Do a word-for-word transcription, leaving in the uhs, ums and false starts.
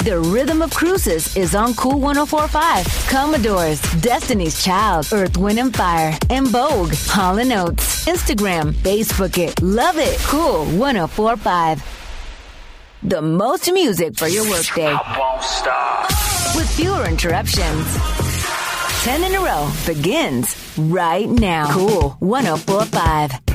The Rhythm of Cruises is on Cool one oh four point five. Commodores, Destiny's Child, Earth, Wind and Fire, and Vogue, Hall and Oates. Instagram, Facebook it, love it. Cool one oh four point five. The most music for your workday. I won't stop. With fewer interruptions. Ten in a row begins right now. Cool one oh four point five.